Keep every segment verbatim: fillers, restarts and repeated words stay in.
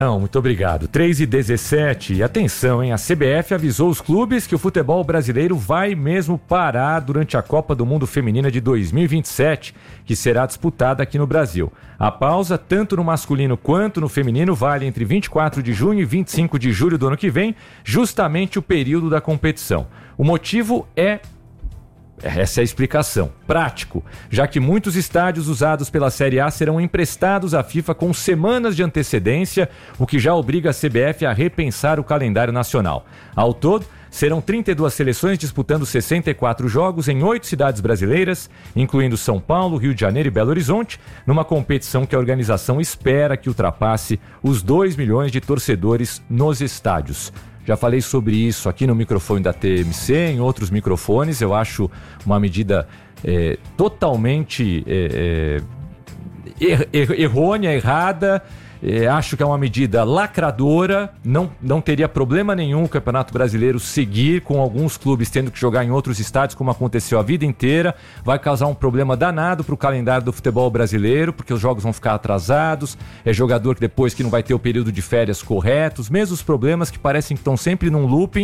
Não, muito obrigado. três e dezessete. E atenção, hein? A C B F avisou os clubes que o futebol brasileiro vai mesmo parar durante a Copa do Mundo Feminina de dois mil e vinte e sete, que será disputada aqui no Brasil. A pausa, tanto no masculino quanto no feminino, vale entre vinte e quatro de junho e vinte e cinco de julho do ano que vem, justamente o período da competição. O motivo é... Essa é a explicação. Prático, já que muitos estádios usados pela Série A serão emprestados à FIFA com semanas de antecedência, o que já obriga a C B F a repensar o calendário nacional. Ao todo, serão trinta e duas seleções disputando sessenta e quatro jogos em oito cidades brasileiras, incluindo São Paulo, Rio de Janeiro e Belo Horizonte, numa competição que a organização espera que ultrapasse os dois milhões de torcedores nos estádios. Já falei sobre isso aqui no microfone da T M C, em outros microfones. Eu acho uma medida é, totalmente é, é, er, er, errônea, errada. É, acho que é uma medida lacradora. Não, não teria problema nenhum o Campeonato Brasileiro seguir, com alguns clubes tendo que jogar em outros estádios, como aconteceu a vida inteira. Vai causar um problema danado para o calendário do futebol brasileiro, porque os jogos vão ficar atrasados. É jogador que depois que não vai ter o período de férias correto. Os mesmos problemas que parecem que estão sempre num looping.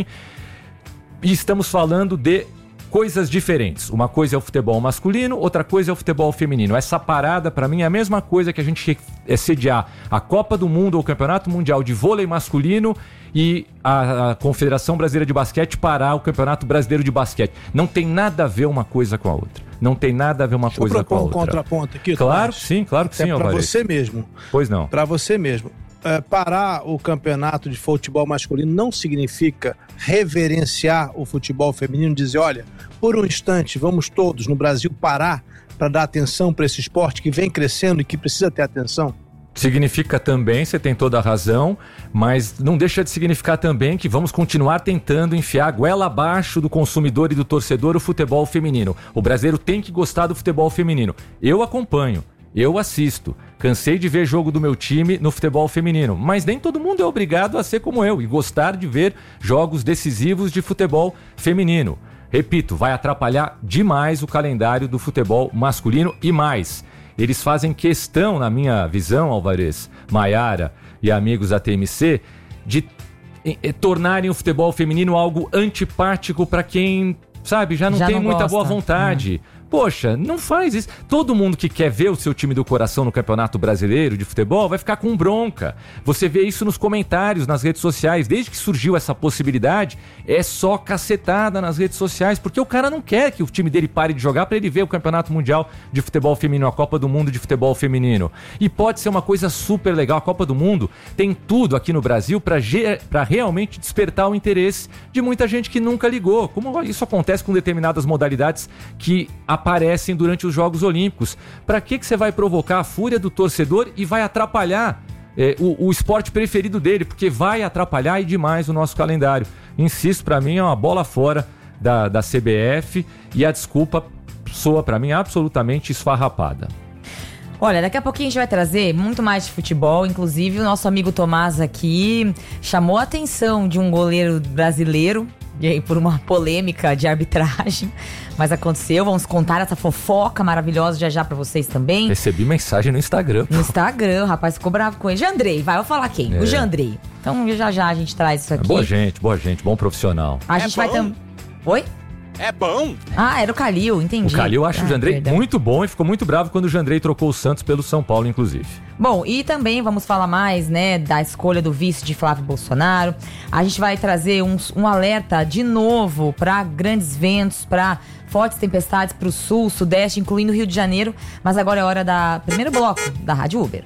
E estamos falando de coisas diferentes. Uma coisa é o futebol masculino, outra coisa é o futebol feminino. Essa parada, para mim, é a mesma coisa que a gente sediar a Copa do Mundo ou o Campeonato Mundial de Vôlei Masculino e a, a Confederação Brasileira de Basquete parar o Campeonato Brasileiro de Basquete. Não tem nada a ver uma coisa com a outra. Não tem nada a ver uma Deixa coisa com a outra. Um contraponto aqui. Claro, sim, claro que sim, Alvarez. Alvarez. Para você mesmo. Pois não. Para você mesmo. É, parar o campeonato de futebol masculino não significa reverenciar o futebol feminino, dizer, olha, por um instante vamos todos no Brasil parar para dar atenção para esse esporte que vem crescendo e que precisa ter atenção? Significa também, você tem toda a razão, mas não deixa de significar também que vamos continuar tentando enfiar a goela abaixo do consumidor e do torcedor o futebol feminino. O brasileiro tem que gostar do futebol feminino. Eu acompanho. Eu assisto, cansei de ver jogo do meu time no futebol feminino, mas nem todo mundo é obrigado a ser como eu e gostar de ver jogos decisivos de futebol feminino. Repito, vai atrapalhar demais o calendário do futebol masculino e mais. Eles fazem questão, na minha visão, Alvarez, Maiara e amigos da T M C, de eh, tornarem o futebol feminino algo antipático para quem, sabe, já não já tem não muita gosta. boa vontade. Hum. Poxa, não faz isso. Todo mundo que quer ver o seu time do coração no Campeonato Brasileiro de Futebol vai ficar com bronca. Você vê isso nos comentários, nas redes sociais. Desde que surgiu essa possibilidade, é só cacetada nas redes sociais, porque o cara não quer que o time dele pare de jogar para ele ver o Campeonato Mundial de Futebol Feminino, a Copa do Mundo de Futebol Feminino. E pode ser uma coisa super legal. A Copa do Mundo tem tudo aqui no Brasil para ge- para realmente despertar o interesse de muita gente que nunca ligou. Como isso acontece com determinadas modalidades que aparecem durante os Jogos Olímpicos. Para que que você vai provocar a fúria do torcedor e vai atrapalhar é, o, o esporte preferido dele? Porque vai atrapalhar e demais o nosso calendário. Insisto, para mim é uma bola fora da, da C B F e a desculpa soa para mim absolutamente esfarrapada. Olha, daqui a pouquinho a gente vai trazer muito mais de futebol. Inclusive o nosso amigo Tomás aqui chamou a atenção de um goleiro brasileiro e aí, por uma polêmica de arbitragem, mas aconteceu. Vamos contar essa fofoca maravilhosa já já pra vocês também. Recebi mensagem no Instagram. No Instagram, o rapaz ficou bravo com ele. Jandrei, vai, eu vou falar quem? É. O Jandrei. Então já já a gente traz isso aqui. Boa gente, boa gente, bom profissional. A é gente bom? vai também... Oi? É bom? Ah, era o Calil, entendi. O Calil acha ah, o Jandrei perdão. muito bom e ficou muito bravo quando o Jandrei trocou o Santos pelo São Paulo, inclusive. Bom, e também vamos falar mais, né, da escolha do vice de Flávio Bolsonaro. A gente vai trazer um, um alerta de novo para grandes ventos, para fortes tempestades para o sul, sudeste, incluindo o Rio de Janeiro. Mas agora é hora da primeiro bloco da Rádio Uber.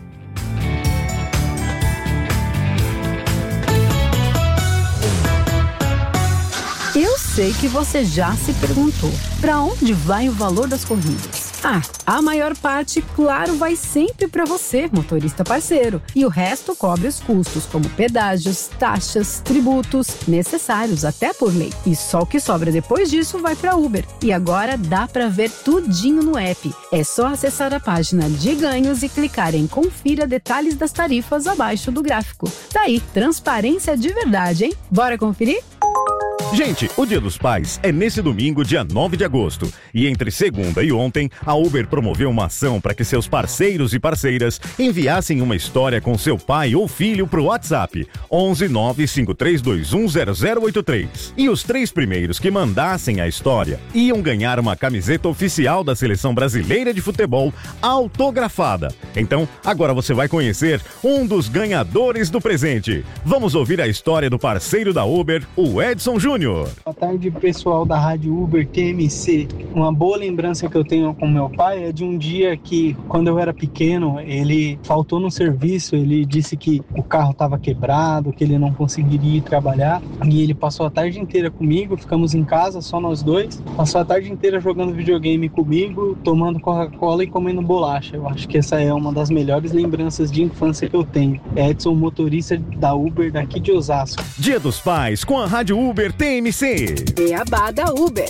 Eu sei que você já se perguntou, para onde vai o valor das corridas? Ah, a maior parte, claro, vai sempre para você, motorista parceiro. E o resto cobre os custos, como pedágios, taxas, tributos, necessários até por lei. E só o que sobra depois disso vai para Uber. E agora dá para ver tudinho no app. É só acessar a página de ganhos e clicar em confira detalhes das tarifas abaixo do gráfico. Tá aí, transparência de verdade, hein? Bora conferir? Gente, o Dia dos Pais é nesse domingo, dia nove de agosto. E entre segunda e ontem, a Uber promoveu uma ação para que seus parceiros e parceiras enviassem uma história com seu pai ou filho pro WhatsApp onze nove cinco três dois um zero zero oito três. E os três primeiros que mandassem a história iam ganhar uma camiseta oficial da Seleção Brasileira de Futebol autografada. Então, agora você vai conhecer um dos ganhadores do presente. Vamos ouvir a história do parceiro da Uber, o Edson Júnior. Boa tarde, pessoal da Rádio Uber T M C. Uma boa lembrança que eu tenho com meu pai é de um dia que, quando eu era pequeno, ele faltou no serviço, ele disse que o carro estava quebrado, que ele não conseguiria ir trabalhar, e ele passou a tarde inteira comigo, ficamos em casa, só nós dois, passou a tarde inteira jogando videogame comigo, tomando Coca-Cola e comendo bolacha. Eu acho que essa é uma das melhores lembranças de infância que eu tenho. Edson, motorista da Uber daqui de Osasco. Dia dos Pais com a Rádio Uber T M C. Beabá da Uber.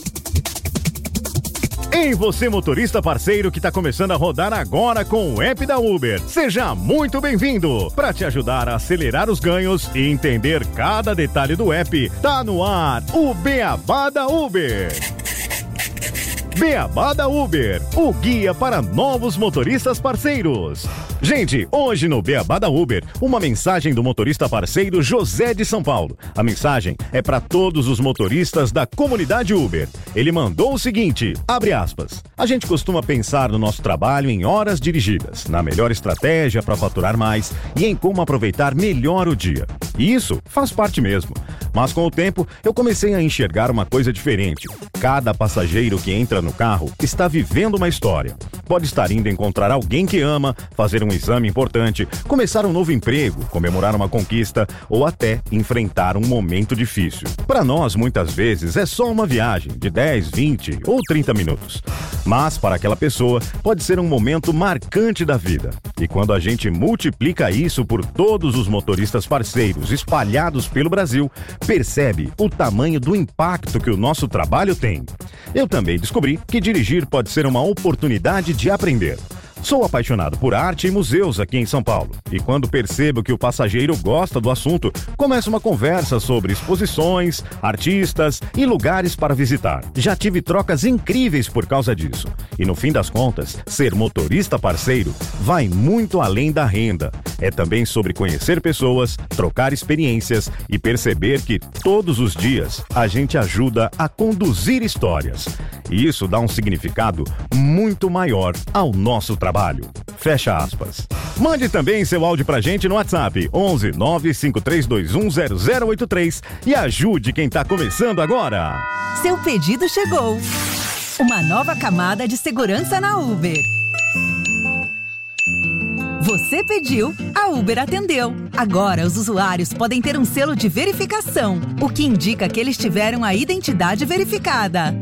Ei, você motorista parceiro que está começando a rodar agora com o app da Uber. Seja muito bem-vindo! Para te ajudar a acelerar os ganhos e entender cada detalhe do app, tá no ar o Beabá da Uber. Beabá da Uber, o guia para novos motoristas parceiros. Gente, hoje no Beabá da Uber, uma mensagem do motorista parceiro José de São Paulo. A mensagem é para todos os motoristas da comunidade Uber. Ele mandou o seguinte, abre aspas, a gente costuma pensar no nosso trabalho em horas dirigidas, na melhor estratégia para faturar mais e em como aproveitar melhor o dia. E isso faz parte mesmo. Mas com o tempo, eu comecei a enxergar uma coisa diferente. Cada passageiro que entra no carro está vivendo uma história. Pode estar indo encontrar alguém que ama, fazer um exame importante, começar um novo emprego, comemorar uma conquista ou até enfrentar um momento difícil. Para nós, muitas vezes, é só uma viagem de dez, vinte ou trinta minutos. Mas para aquela pessoa, pode ser um momento marcante da vida. E quando a gente multiplica isso por todos os motoristas parceiros espalhados pelo Brasil, percebe o tamanho do impacto que o nosso trabalho tem. Eu também descobri que dirigir pode ser uma oportunidade de aprender. Sou apaixonado por arte e museus aqui em São Paulo. E quando percebo que o passageiro gosta do assunto, começa uma conversa sobre exposições, artistas e lugares para visitar. Já tive trocas incríveis por causa disso. E no fim das contas, ser motorista parceiro vai muito além da renda. É também sobre conhecer pessoas, trocar experiências e perceber que todos os dias a gente ajuda a conduzir histórias. E isso dá um significado muito maior ao nosso trabalho. Fecha aspas. Mande também seu áudio pra gente no WhatsApp onze nove cinco três dois um zero zero oito três e ajude quem tá começando agora. Seu pedido chegou. Uma nova camada de segurança na Uber. Você pediu, a Uber atendeu. Agora os usuários podem ter um selo de verificação, o que indica que eles tiveram a identidade verificada.